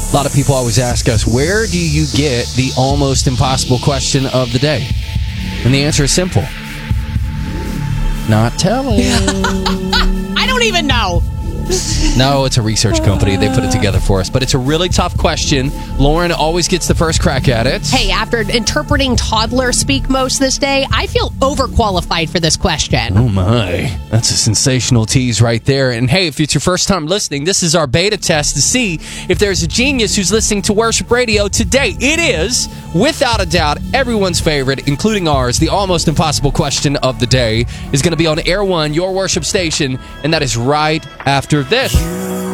A lot of people always ask us, where do you get the almost impossible question of the day? And the answer is simple. Not telling. I don't even know. No, it's a research company. They put it together for us. But it's a really tough question. Lauren always gets the first crack at it. Hey, after interpreting toddler speak most this day, I feel overqualified for this question. Oh my, that's a sensational tease right there. And hey, if it's your first time listening, this is our beta test to see if there's a genius who's listening to Worship Radio today. It is, without a doubt, everyone's favorite, including ours. The almost impossible question of the day is going to be on Air One, your worship station, and that is right after this.